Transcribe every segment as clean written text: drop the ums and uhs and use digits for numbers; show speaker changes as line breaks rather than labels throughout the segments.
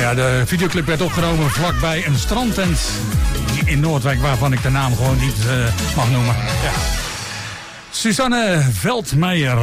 Ja, de videoclip werd opgenomen vlakbij een strandtent in Noordwijk, waarvan ik de naam gewoon niet mag noemen. Ja. Suzanne Veldmeijer.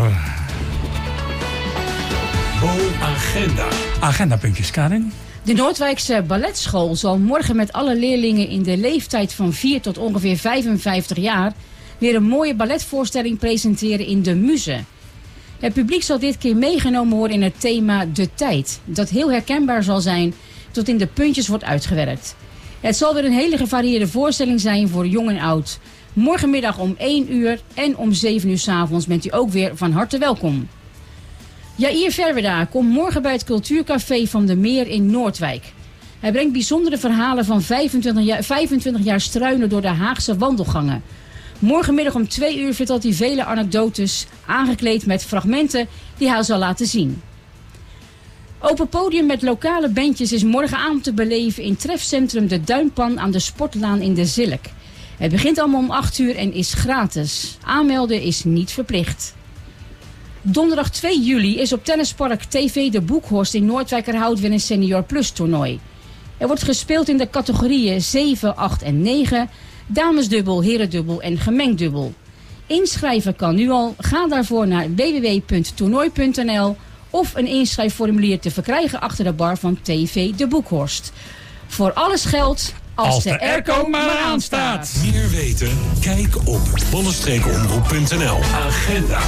Agenda.
Agendapuntjes, Karin.
De Noordwijkse Balletschool zal morgen met alle leerlingen in de leeftijd van 4 tot ongeveer 55 jaar weer een mooie balletvoorstelling presenteren in de Muze. Het publiek zal dit keer meegenomen worden in het thema De Tijd, dat heel herkenbaar zal zijn tot in de puntjes wordt uitgewerkt. Het zal weer een hele gevarieerde voorstelling zijn voor jong en oud. Morgenmiddag om 1 uur en om 7 uur 's avonds bent u ook weer van harte welkom. Jair Verweda komt morgen bij het Cultuurcafé van de Meer in Noordwijk. Hij brengt bijzondere verhalen van 25 jaar struinen door de Haagse wandelgangen. Morgenmiddag om 2 uur vertelt hij vele anekdotes, aangekleed met fragmenten die hij zal laten zien. Open podium met lokale bandjes is morgenavond te beleven in trefcentrum De Duinpan aan de Sportlaan in de Zilk. Het begint allemaal om 8 uur en is gratis. Aanmelden is niet verplicht. Donderdag 2 juli is op tennispark TV De Boekhorst in Noordwijk houdt weer een Senior Plus toernooi. Er wordt gespeeld in de categorieën 7, 8 en 9, damesdubbel, herendubbel en gemengd dubbel. Inschrijven kan nu al. Ga daarvoor naar www.toernooi.nl of een inschrijfformulier te verkrijgen achter de bar van TV De Boekhorst. Voor alles geldt als de airco maar aanstaat.
Meer weten? Kijk op bollenstreekomroep.nl. Agenda.